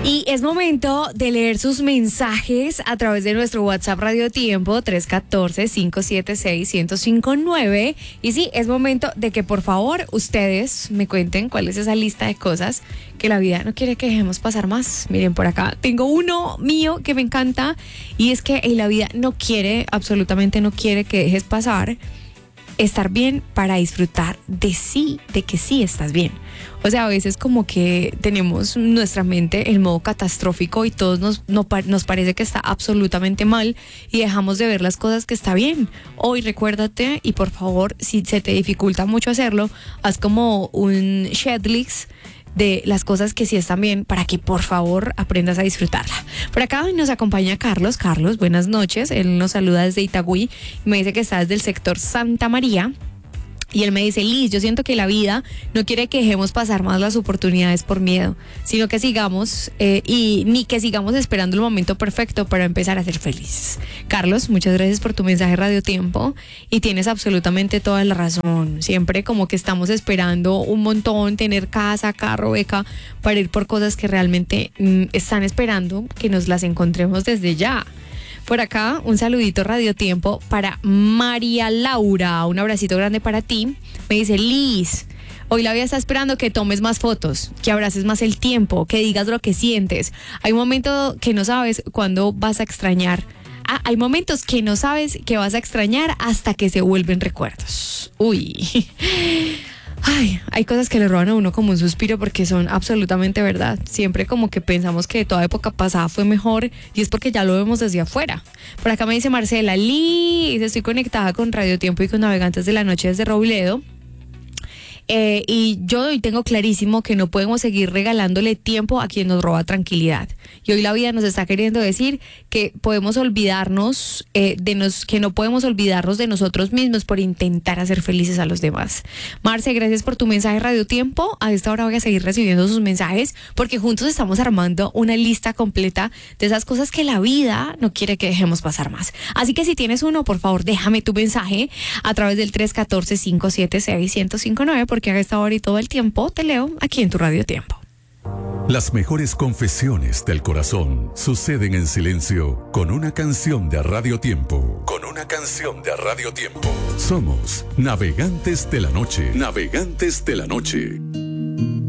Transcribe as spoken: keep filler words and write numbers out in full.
Y es momento de leer sus mensajes a través de nuestro WhatsApp Radio Tiempo tres uno cuatro, cinco siete seis, uno cero cinco nueve. Y sí, es momento de que por favor ustedes me cuenten cuál es esa lista de cosas que la vida no quiere que dejemos pasar más. Miren, por acá tengo uno mío que me encanta y es que la vida no quiere, absolutamente no quiere que dejes pasar estar bien para disfrutar de sí, de que sí estás bien. O sea, a veces como que tenemos nuestra mente en modo catastrófico y todos nos, no, nos parece que está absolutamente mal y dejamos de ver las cosas que está bien. Hoy recuérdate y por favor, si se te dificulta mucho hacerlo, haz como un checklist de las cosas que sí están bien para que por favor aprendas a disfrutarla. Por acá hoy nos acompaña Carlos. Carlos, buenas noches. Él nos saluda desde Itagüí y me dice que está desde el sector Santa María. Y él me dice, Liz, yo siento que la vida no quiere que dejemos pasar más las oportunidades por miedo, sino que sigamos eh, y ni que sigamos esperando el momento perfecto para empezar a ser felices. Carlos, muchas gracias por tu mensaje Radio Tiempo y tienes absolutamente toda la razón. Siempre como que estamos esperando un montón, tener casa, carro, beca, para ir por cosas que realmente mm, están esperando que nos las encontremos desde ya. Por acá, un saludito Radio Tiempo para María Laura. Un abracito grande para ti. Me dice, Liz, hoy la vida está esperando que tomes más fotos, que abraces más el tiempo, que digas lo que sientes. Hay momentos que no sabes cuándo vas a extrañar. Ah, hay momentos que no sabes que vas a extrañar hasta que se vuelven recuerdos. Uy. Ay, hay cosas que le roban a uno como un suspiro porque son absolutamente verdad. Siempre como que pensamos que toda época pasada fue mejor y es porque ya lo vemos desde afuera. Por acá me dice Marcela, Liz, estoy conectada con Radio Tiempo y con Navegantes de la Noche desde Robledo. Eh, y yo hoy tengo clarísimo que no podemos seguir regalándole tiempo a quien nos roba tranquilidad. Y hoy la vida nos está queriendo decir que podemos olvidarnos eh, de nos, que no podemos olvidarnos de nosotros mismos por intentar hacer felices a los demás. Marce, gracias por tu mensaje Radio Tiempo. A esta hora voy a seguir recibiendo sus mensajes porque juntos estamos armando una lista completa de esas cosas que la vida no quiere que dejemos pasar más. Así que si tienes uno, por favor, déjame tu mensaje a través del tres uno cuatro, cinco siete seis, uno cero cinco nueve porque a esta hora y todo el tiempo te leo aquí en tu Radio Tiempo. Las mejores confesiones del corazón suceden en silencio con una canción de Radio Tiempo. Con una canción de Radio Tiempo. Somos Navegantes de la Noche. Navegantes de la Noche.